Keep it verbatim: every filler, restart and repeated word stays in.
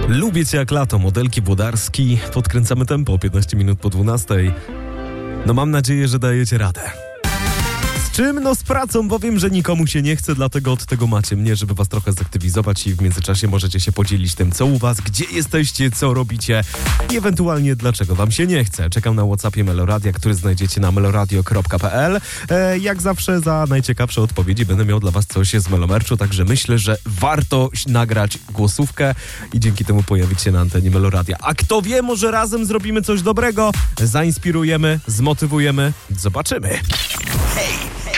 Lubię cię jak lato, Modelki Włodarski. Podkręcamy tempo, piętnaście minut po dwunastej. No mam nadzieję, że dajecie radę. Z czym? No z pracą, bo wiem, że nikomu się nie chce, dlatego od tego macie mnie, żeby was trochę zaktywizować i w międzyczasie możecie się podzielić tym, co u was, gdzie jesteście, co robicie i ewentualnie dlaczego wam się nie chce. Czekam na WhatsAppie Meloradia, który znajdziecie na meloradio kropka p l. E, jak zawsze za najciekawsze odpowiedzi będę miał dla was coś z Melomerczu, także myślę, że warto nagrać głosówkę i dzięki temu pojawić się na antenie Meloradia. A kto wie, może razem zrobimy coś dobrego, zainspirujemy, zmotywujemy, zobaczymy.